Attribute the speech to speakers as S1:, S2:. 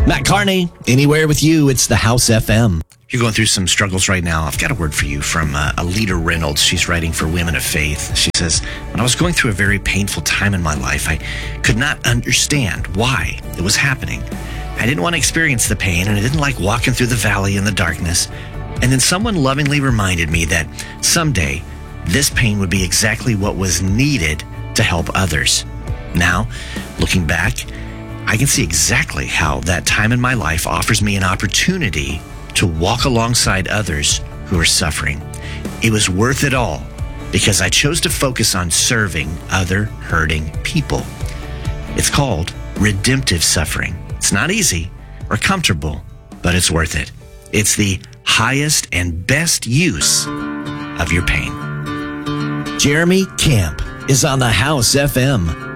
S1: Matt Carney, anywhere with you, it's the House FM. You're going through some struggles right now. I've got a word for you from Alita Reynolds. She's writing for Women of Faith. She says, when I was going through a very painful time in my life, I could not understand why it was happening. I didn't want to experience the pain, and I didn't like walking through the valley in the darkness. And then someone lovingly reminded me that someday this pain would be exactly what was needed to help others. Now, looking back, I can see exactly how that time in my life offers me an opportunity to walk alongside others who are suffering. It was worth it all because I chose to focus on serving other hurting people. It's called redemptive suffering. It's not easy or comfortable, but it's worth it. It's the highest and best use of your pain. Jeremy Camp is on the House FM.